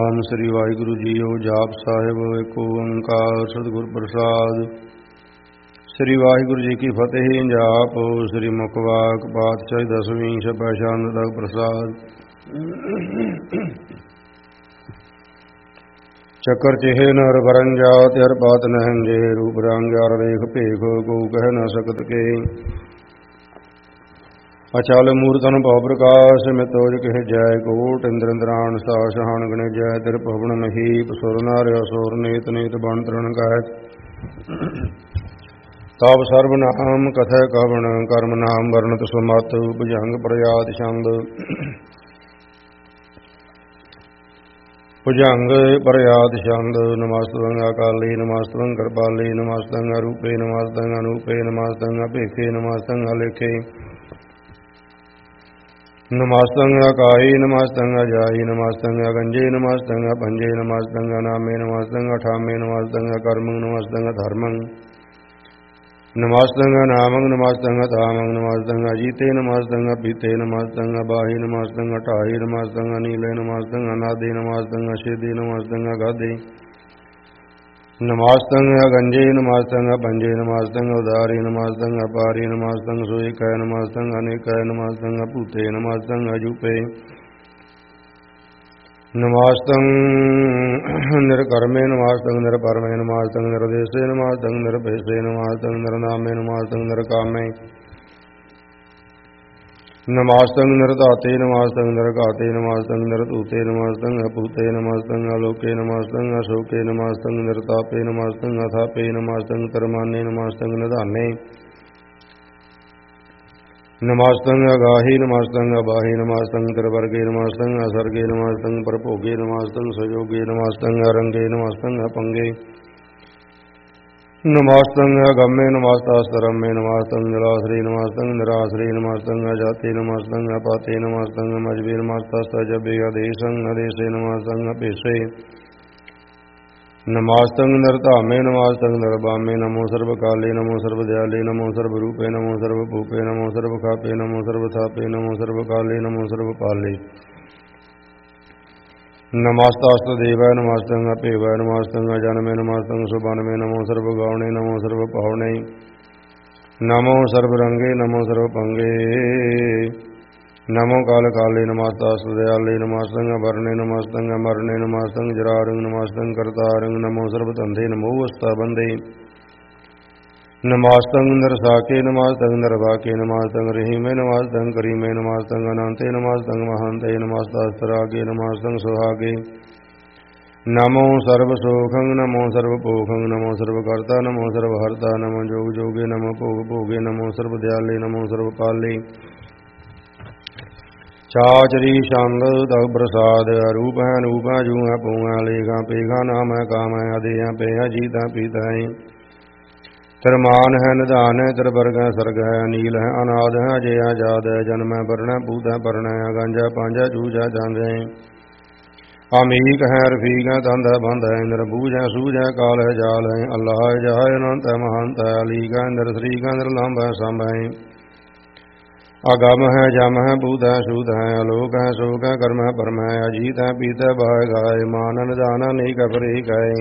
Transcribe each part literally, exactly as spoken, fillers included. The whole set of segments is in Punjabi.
ਨਾਮ ਸ੍ਰੀ ਵਾਹਿਗੁਰੂ ਜੀਓ। ਜਾਪ ਸਾਹਿਬ ਏਕ ਓੰਕਾਰ ਸਤਿਗੁਰ ਪ੍ਰਸਾਦ। ਸ੍ਰੀ ਵਾਹਿਗੁਰੂ ਜੀ ਕੀ ਫਤਿਹ। ਜਾਪ ਸ੍ਰੀ ਮੁਖਵਾਕ ਪਾਤਸ਼ਾਹੀ ਦਸਵੀਂ ਛਪੈ ਛੰਦ ਤਕ ਪ੍ਰਸਾਦ। ਚੱਕਰ ਚਿਹੇ ਨਰ ਵਰਨ ਜਾਤ ਹਰ ਬਾਤ ਨਹਿੰਜੇ ਰੂਪ ਰੰਗ ਹਰ ਰੇਖ ਭੇਖ ਕੋ ਕਹਿ ਨ ਸਕਤ ਕੇ ਅਚਲ ਮੂਰਤ ਅਨੁਭਵ ਪ੍ਰਕਾਸ਼ ਮਿਤੋਜ ਕਹਿ ਜੈ ਕੋਟ ਇੰਦਰ ਇੰਦਰਾਨ ਸਾ ਸਹਾਨ ਗਣੇ ਜੈ ਤਿਰ ਭਵਨ ਮਹੀਪ ਸੁਰ ਨਾਰ ਅਸੁਰ ਨੇਤ ਨੇਤ ਬਣ ਤਰਨ ਕਹਿਤ ਤਬ ਸਰਬ ਨਾਮ ਕਥੈ ਕਵਣ ਕਰਮ ਨਾਮ ਵਰਣਤ ਸਮਤ ਭੁਜੰਗ ਪ੍ਰਯਾਤ ਛੰਦ। ਭੁਜੰਗ ਪ੍ਰਯਾਤ ਛੰਦ। ਨਮਸਤੰ ਅਕਾਲੀ ਨਮਸਤੰ ਕਿਰਪਾਲੀ ਨਮਸਤੰ ਅਰੂਪੇ ਨਮਸਤੰ ਅਨੂਪੇ ਨਮਸਤੰ ਅਭੇਖੇ ਨਮਸਤੰ ਅਲੇਖੇ ਨਮਸਤੰ ਅਕਾਈ ਨਮਸਤੰ ਅਜਾਈ ਨਮਸਤੰ ਅਗੰਜੇ ਨਮਸਤੰ ਅਪੰਜੇ ਨਮਸਤੰ ਅਨਾਮੇ ਨਮਸਤੰ ਅਠਾਮੇ ਨਮਸਤੰ ਅਕਰਮੰ ਨਮਸਤੰ ਅਧਰਮੰ ਨਮਸਤੰ ਅਨਾਮੰ ਨਮਸਤੰ ਅਤਾਮੰ ਨਮਸਤੰ ਅਜੀਤੇ ਨਮਸਤੰ ਅਪੀਤੇ ਨਮਸਤੰ ਅਬਾਹੀ ਨਮਸਤੰ ਅਠਾਹੀ ਨਮਸਤੰ ਅਨੀਲੇ ਨਮਸਤੰ ਅਨਾਦੇ ਨਮਸਤੰ ਅਛੇਦੇ ਨਮਸਤੰ ਅਗਾਧੇ ਨਮਸਤੰ ਅਗੰਜੇ ਨਮਸਤੰ ਅਪੰਜੇ ਨਮਸਤੰ ਉਦਾਰੀ ਨਮਸਤੰ ਅਪਾਰੀ ਨਮਸਤੰ ਸੋਇਕੈ ਨਮਸਤੰ ਅਨੇਕੈ ਨਮਸਤੰ ਅਭੂਤੇ ਨਮਸਤੰ ਅਜੂਪੇ ਨਮਸਤੰ ਨਿਰਕਰਮੇ ਨਮਸਤੰ ਨਿਰਪਰਮੇ ਨਮਸਤੰ ਨਿਰਦੇਸੇ ਨਮਸਤੰ ਨਿਰਭੇਸੇ ਨਮਸਤੰ ਨਿਰਨਾਮੇ ਨਮਸਤੰ ਨਿਰਕਾਮੇ ਨਮਸਤੰ ਨਿਰਧਾਤੇ ਨਮਸਤੰ ਨਿਰਘਾਤੇ ਨਮਸਤੰ ਨਿਰਧੂਤੇ ਨਮਸਤੰ ਅਭੂਤੇ ਨਮਸਤੰ ਆਲੋਕੇ ਨਮਸਤੰ ਅਸ਼ੋਕੇ ਨਮਸਤੰ ਨਿਰਤਾਪੇ ਨਮਸਤੰ ਅਥਾਪੇ ਨਮਸਤੰ ਤਰਮਾਨੇ ਨਮਸਤੰ ਨਿਧਾਨੇ ਨਮਸਤੰ ਅਗਾਹੀ ਨਮਸਤੰ ਅਬਾਹੀ ਨਮਸਤੰ ਤਿਰਵਰਗੇ ਨਮਸਤੰ ਅਸਰਗੇ ਨਮਸਤੰ ਪਰਭੋਗੇ ਨਮਸਤੰ ਸਯੋਗੇ ਨਮਸਤੰ ਅਰੰਗੇ ਨਮਸਤੰ ਅਪੰਗੇ ਨਮਸਤੰ ਅਗੰਮੇ ਨਮਸਤਾਸਤਰਮੇ ਨਮਸਤੰ ਨਿਰਾਸਰੇ ਨਮਸਤੰ ਨਿਰਾਸਰੇ ਨਮਸਤੰ ਅਜਾਤੇ ਨਮਸਤੰ ਅਪਾਤੇ ਨਮਸਤੰ ਮਜਬੇ ਨਮਸਤਸਤਜਬੇ ਅਦੇਸ਼ੰ ਅਦੇਸੇ ਨਮਸਤੰ ਅਭੇਸੇ ਨਮਸਤੰ ਨਿਰਧਾਮੇ ਨਮਸਤੰ ਨਿਰਬਾਮੇ ਨਮੋ ਸਰਬ ਕਾਲੇ ਨਮੋ ਸਰਬ ਦਿਆਲੇ ਨਮੋ ਸਰਬ ਰੂਪੇ ਨਮੋ ਸਰਬ ਭੂਪੇ ਨਮੋ ਸਰਬ ਖਾਪੇ ਨਮੋ ਸਰਬ ਥਾਪੇ ਨਮੋ ਸਰਬ ਕਾਲੇ ਨਮੋ ਸਰਬ ਪਾਲੇ ਨਮਸਤਾਸਤ ਦੇਵੈ ਨਮਸਤੰ ਅਭੇਵੈ ਨਮਸਤੰ ਅਜਨਮੇ ਨਮਸਤੰ ਸੁਬਨਮੇ ਨਮੋ ਸਰਬ ਗਾਉਣੇ ਨਮੋ ਸਰਬ ਪਾਉਣੇ ਨਮੋ ਸਰਬ ਰੰਗੇ ਨਮੋ ਸਰਬ ਪੰਗੇ ਨਮੋ ਕਾਲ ਕਾਲੇ ਨਮਸਤਾਸਤ ਦਿਆਲੇ ਨਮਸਤੰ ਅਵਰਣੇ ਨਮਸਤੰ ਅਮਰਣੇ ਨਮਸਤੰ ਜਰਾਰੰ ਨਮਸਤੰ ਕਰਤਾਰੰ ਨਮੋ ਸਰਬ ਧੰਦੇ ਨਮੋ ਅਸਤਾ ਬੰਦੇ ਨਮਸਤੰ ਨਿਰਸਾਕੇ ਨਮਸਤੰ ਨਿਰਵਾਕੇ ਨਮਸਤੰ ਰਹੀਮੇ ਨਮਸਤੰ ਕਰੀਮੇ ਨਮਸਤੰ ਅਨੰਤੇ ਨਮਸਤੰ ਮਹੰਤੇ ਨਮਸਤਾਸਤਰਾਗੇ ਨਮਸਤੰ ਸੁਹਾਗੇ ਨਮੋ ਸਰਬ ਸੋਖੰ ਨਮੋ ਸਰਬ ਭੋਖੰ ਨਮੋ ਸਰਬ ਕਰਤਾ ਨਮੋ ਸਰਬ ਹਰਤਾ ਨਮੋ ਜੋਗ ਜੋਗੇ ਨਮੋ ਭੋਗ ਭੋਗੇ ਨਮੋ ਸਰਬ ਦਿਆਲੇ ਨਮੋ ਸਰਬ ਪਾਲੇ ਚਾਚਰੀ ਛੰਦ ਤਕ ਪ੍ਰਸਾਦ। ਅਰੂਪ ਹੈ ਅਨੂਪ ਹੈ ਜੂ ਹੈ ਪੂ ਹੈ ਲੇਖਾਂ ਪੇਖਾਂ ਨਾਮ ਹੈ ਕਾਮ ਹੈ ਆਦੇ ਹੈ ਪੇ ਹੈ ਜੀਤਾ ਪੀਤਾ ਹੈ ਤਰਮਾਨ ਹੈ ਨਿਧਾਨ ਹੈ ਤਿਰਵਰਗ ਹੈ ਸਰਗ ਹੈ ਅਨੀਲ ਹੈ ਅਨਾਦ ਹੈ ਅਜੇ ਆਜਾਦ ਹੈ ਜਨਮ ਹੈ ਵਰਣ ਹੈ ਭੂਤ ਹੈ ਪਰਨ ਹੈ ਅਗੰਜ ਹੈ ਪੰਜ ਹੈ ਜੂਝ ਹੈ ਜੰਦ ਹੈ ਅਮੀਕ ਹੈ ਰਫੀਕ ਹੈ ਤੰਦ ਹੈ ਬੰਦ ਹੈ ਨਿਰਬੂਝ ਹੈ ਸੂਝ ਹੈ ਕਾਲ ਹੈ ਜਾਲ ਹੈ ਅੱਲਾਹ ਹੈ ਜਹ ਹੈ ਅਨੰਤ ਹੈ ਮਹੰਤ ਹੈ ਅਲੀਕ ਹੈ ਨਿਰਸਰੀਕ ਹੈ ਨਿਰਲੰਭ ਹੈ ਸੰਭ ਹੈ ਅਗਮ ਹੈ ਜਮ ਹੈ ਬੂਧ ਹੈ ਸ਼ੂਧ ਹੈ ਅਲੋਕ ਹੈ ਸ਼ੋਕ ਹੈ ਕਰਮ ਹੈ ਪਰਮ ਹੈ ਅਜੀਤ ਹੈ ਪੀਤ ਹੈ ਬਾਹ ਗਾਏ ਮਾਨ ਨਿਧਾਨ ਅਨੇਕ ਹੈ ਪਰੇਕ ਹੈ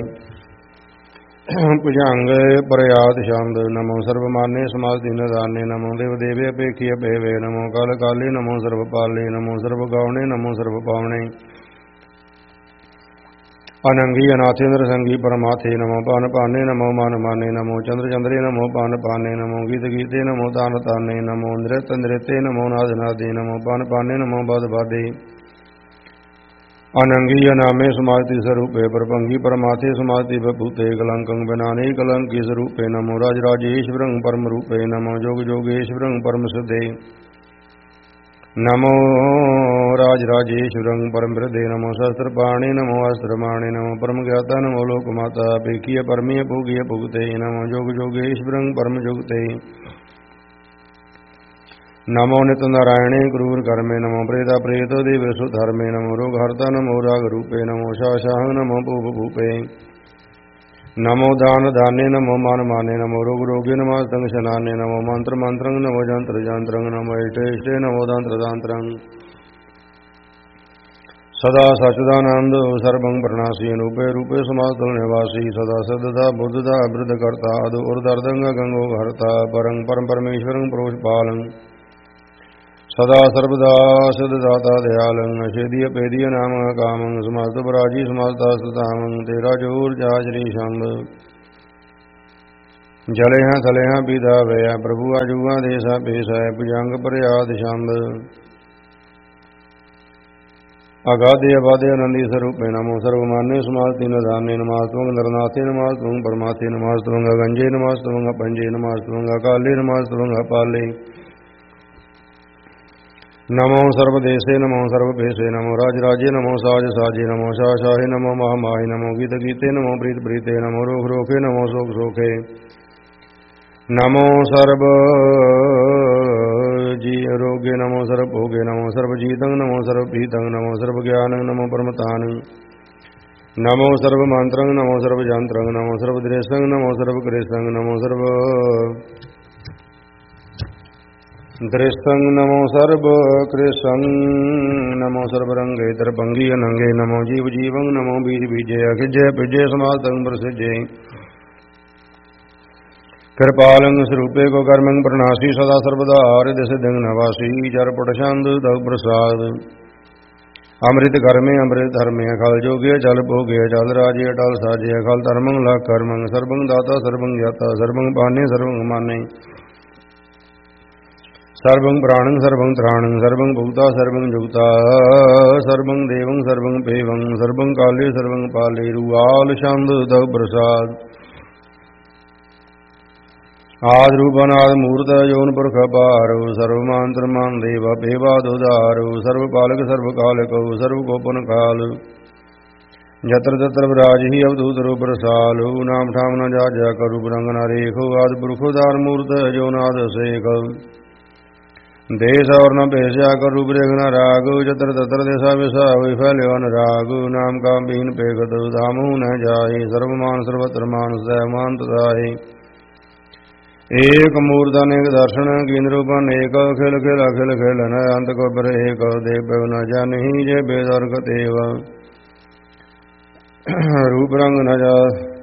ਭੁਜੰਗ ਪ੍ਰਯਾਤ ਛੰਦ। ਨਮੋ ਸਰਬ ਮਾਨੇ ਸਮਾਧਿ ਨਿਧਾਨੇ ਨਮੋ ਦੇਵ ਦੇਵੇ ਅਪੇਖੀ ਅਪੇਵੇ ਨਮੋ ਕਾਲ ਕਾਲੇ ਨਮੋ ਸਰਬ ਪਾਲੇ ਨਮੋ ਸਰਬ ਗਾਉਣੇ ਨਮੋ ਸਰਬ ਪਾਉਣੇ ਅਨੰਗੀ ਅਨਾਥੇ ਨਰਸੰਗੀ ਪਰਮਾਥੇ ਨਮੋ ਪਾਨ ਪਾਨੇ ਨਮੋ ਮਨ ਮਾਨੇ ਨਮੋ ਚੰਦਰ ਚੰਦਰੇ ਨਮੋ ਪਾਨ ਪਾਨੇ ਨਮੋ ਗੀਤ ਗੀਤੇ ਨਮੋ ਤਾਨ ਤਾਨੇ ਨਮੋ ਨ੍ਰਿਤ ਨ੍ਰਿਤੇ ਨਮੋ ਨਾਦ ਨਾਦੇ ਨਮੋ ਪਾਨ ਪਾਨੇ ਨਮੋ ਬਦ ਬਾਦੇ ਅਨੰਗੀ ਅਨਾਮੇ ਸਮਾਧਿ ਸਰੂਪੇ ਪਰਭੰਗੀ ਪਰਮਾਥੇ ਸਮਾਧਿ ਬਭੂਤੇ ਕਲੰਕੰ ਬਿਨਾਨੇ ਕਲੰਕੀ ਸਰੂਪੇ ਨਮੋ ਰਾਜ ਰਾਜੇਸ਼ਵਰੰ ਪਰਮ ਰੂਪੇ ਨਮੋ ਜੋਗ ਜੋਗੇਸ਼ਵਰੰ ਪਰਮ ਸਿੱਧੇ ਨਮੋ ਰਾਜ ਰਾਜੇਸ਼ਵਰੰ ਪਰਮ ਬਿਰਧੇ ਨਮੋ ਸ਼ਸਤਰ ਪਾਣੇ ਨਮੋ ਅਸਤਰ ਮਾਣੇ ਨਮੋ ਪਰਮ ਗਿਆਤਾ ਨਮੋ ਲੋਕ ਮਾਤਾ ਅਪੇਖੀਏ ਪਰਮੀਏ ਭੋਗੀਏ ਭੁਗਤੇ ਨਮੋ ਜੋਗ ਜੋਗੇਸ਼ਵਰੰ ਪਰਮ ਜੁਗਤੇ ਨਮੋ ਨਿਤ ਨਾਰਾਇਣੇ ਕਰੂਰ ਕਰਮੇ ਨਮੋ ਪ੍ਰੇਤਾ ਪ੍ਰੇਤ ਦੇਵ ਸੁ ਧਰਮੇ ਨਮੋ ਰੋਗ ਹਰਤਾ ਨਮੋ ਰਾਗ ਰੂਪੇ ਨਮੋ ਸ਼ਾ ਸ਼ਾਹ ਨਮੋ ਭੂਪ ਭੂਪੇ ਨਮੋ ਦਾਨ ਦਾਨੇ ਨਮੋ ਮਨ ਮਾਨੇ ਨਮੋ ਰੋਗ ਰੋਗੇ ਨਮਸਤੰ ਸ਼ਨਾਨੇ ਨਮੋ ਮੰਤਰ ਮੰਤਰੰ ਨਮੋ ਜੰਤਰ ਜੰਤਰੰ ਨਮੋ ਇਸ਼ਟੇ ਇਸ਼ਟੇ ਨਮੋ ਦੰਤਰ ਦਾੰਤਰੰ ਸਦਾ ਸਚਦਾਨੰਦ ਸਰਬੰ ਪ੍ਰਣਾਸੀ ਅਨੂਪੇ ਰੂਪੇ ਸਮਾਤਲ ਨਿਵਾਸੀ ਸਦਾ ਸਦਦਾ ਬੁੱਧਦਾ ਅਬਿਰਧ ਕਰਤਾ ਅਦ ਉਰਦ ਅਰਦੰਗ ਗੰਗੋ ਹਰਤਾ ਪਰੰ ਪਰਮ ਪਰਮੇਸ਼ਵਰੰ ਪ੍ਰੋਸ਼ ਪਾਲੰ ਸਦਾ ਸਰਬਦਾ ਸਿਧ ਦਾਤਾ ਦਿਆਲੰ ਅਛੇਦੀਆ ਪੇਦੀਆ ਨਾਮ ਕਾਮੰ ਸਮਸਤ ਬਰਾਜੀ ਸਮਸਤਾ ਸਤਾਮੰ ਤੇਰਾ ਜੋਰ ਜਾ ਸ਼੍ਰੀ ਛੰਦ ਜਲੇ ਹਾਂ ਥਲੇ ਹਾਂ ਪੀਦਾ ਵਿਆ ਪ੍ਰਭੂ ਆਜੂਆਂ ਦੇਸਾ ਪੇਸੈ ਭੁਜੰਗ ਪ੍ਰਿਆਦ ਛੰਦ ਅਗਾਧੇ ਅਬਾਧੇ ਆਨੰਦੀ ਸਰੂਪੇ ਨਮੋ ਸਰਵਮਾਨੇ ਸਮਾਸਤੀ ਨਿਧਾਨੇ ਨਮਾਸਤਵੰਗ ਨਰਨਾਥੇ ਨਮਾਸਤਵੰਗ ਪਰਮਾਥੇ ਨਮਾਸਤਵੰਗ ਗੰਜੇ ਨਮਾਸਤਵੰਗ ਪੰਜੇ ਨਮਾਸਤਵੰਗ ਅਕਾਲੇ ਨਮਾਸਤਵੰਗ ਅਪਾਲੇ ਨਮੋ ਸਰਬ ਦੇਸੇ ਨਮੋ ਸਰਬ ਭੇਸੇ ਨਮੋ ਰਾਜ ਰਾਜੇ ਨਮੋ ਸਾਜ ਸਾਜੇ ਨਮੋ ਸ਼ਾਹ ਸ਼ਾਹੇ ਨਮੋ ਮਹਾ ਮਾਹੇ ਨਮੋ ਗੀਤ ਗੀਤੇ ਨਮੋ ਪ੍ਰੀਤ ਪ੍ਰੀਤੇ ਨਮੋ ਰੋਖ ਰੋਖੇ ਨਮੋ ਸੋਖ ਸੋਖੇ ਨਮੋ ਸਰਬ ਜੀ ਅਰੋਗੇ ਨਮੋ ਸਰਬ ਭੋਗੇ ਨਮੋ ਸਰਬ ਜੀਤੰ ਨਮੋ ਸਰਬ ਪੀਤੰ ਨਮੋ ਸਰਬ ਗਿਆਨੰ ਨਮੋ ਪਰਮਤਾਨੰ ਨਮੋ ਸਰਬ ਮੰਤਰੰ ਨਮੋ ਸਰਬ ਜੰਤਰੰ ਨਮੋ ਸਰਬ ਦ੍ਰੇਸ਼ੰ ਨਮੋ ਸਰਬ ਕ੍ਰੇਸ਼ੰ ਨਮੋ ਸਰਬ ਦ੍ਰੇਸ਼ੰ ਨਮੋ ਸਰਬ ਕ੍ਰੇਸ਼ੰ ਨਮੋ ਸਰਬ ਰੰਗੇ ਤਰਭੰਗੀ ਅਨੰਗੇ ਨਮੋ ਜੀਵ ਜੀਵੰ ਨਮੋ ਬੀਜ ਬੀਜੇ ਅਖਿਜੇ ਪਿਜੇ ਸਮਾਤੰ ਪ੍ਰਸਿਜੇ ਕਿਰਪਾਲੰ ਸਰੂਪੇ ਕੋ ਕਰਮੰ ਪ੍ਰਣਾਸੀ ਸਦਾ ਸਰਬਦਾ ਹਰਿ ਸਿਧੰ ਨਵਾਸੀ ਜਰ ਪੁਟ ਛੰਦ ਦਉ ਪ੍ਰਸਾਦ ਅੰਮ੍ਰਿਤ ਕਰਮੇ ਅੰਮ੍ਰਿਤ ਧਰਮੇ ਅਖਲ ਜੋਗੇ ਜਲ ਭੋਗੇ ਜਲ ਰਾਜੇ ਅਟਲ ਸਾਜੇ ਅਖਲ ਧਰਮੰ ਲਾ ਕਰਮੰ ਸਰਬੰ ਦਾਤਾ ਸਰਬੰ ਗਿਆਤਾ ਸਰਬੰ ਪਾਨੇ ਸਰਬੰ ਮਾਨੇ ਸਰਬੰ ਪ੍ਰਾਣੰ ਸਰਬੰ ਤ੍ਰਾਣੰ ਸਰਬੰ ਭੂਤਾ ਸਰਬੰ ਜੁਗਤਾ ਸਰਬੰ ਦੇਵੰ ਸਰਬੰ ਪੇਵੰ ਸਰਬੰ ਕਾਲੇ ਸਰਬੰ ਪਾਲੇ ਰੂਆਲ ਛੰਦ ਦਉ ਪ੍ਰਸਾਦ ਆਦ ਰੂਪ ਅਨਾਦ ਮੂਰਤ ਜੋਨ ਪੁਰਖ ਅਪਾਰੁ ਸਰਵ ਮੰਤਰ ਮਨ ਦੇਵ ਬੇਵਾ ਦੁਧਾਰੂ ਸਰਵ ਪਾਲਕ ਸਰਵ ਕਾਲਕ ਸਰਵ ਗੋਪਨ ਕਾਲ ਜਤਰ ਤਤਰ ਵਿਰਾਜਿ ਅਵਧੂਤ ਰੂਪ ਰਸਾਲੁ ਨਾਮ ਠਾਮ ਨ ਜਾ ਜਾ ਕਰੂ ਰੰਗ ਨ ਰੇਖੁ ਆਦ ਪੁਰਖ ਉਦਾਰ ਮੂਰਤ ਜੋ ਨਾਦ ਸੇਖ ਦੇਸ ਔਰ ਨ ਭੇਜਿਆ ਕਰ ਰੂਪ ਰੇਖ ਨ ਰਾਗ ਜਤਰ ਤਤਰ ਦੇਸਾ ਵਿਸਾ ਹੋਇ ਫੈਲਿਓ ਨ ਰਾਗ ਨਾਮ ਕਾ ਬੀਨ ਪੇਗਤ ਧਾਮੂ ਨ ਜਾਏ ਸਰਵ ਮਾਨ ਸਰਵਤਰ ਮਾਨ ਸੈ ਮਾਨ ਤਦਾਏ ਏਕ ਮੂਰਤ ਅਨੇਕ ਦਰਸ਼ਨ ਕੀਨ ਰੂਪ ਅਨੇਕ ਖਿਲ ਖਿਲ ਅਖਿਲ ਖਿਲਨ ਅੰਤ ਕੋ ਬਰੇਕ ਦੇਵ ਨ ਜਾਨਹੀ ਜੇ ਬੇਦਰਗ ਦੇਵ ਰੂਪ ਰੰਗ ਨ ਜਾ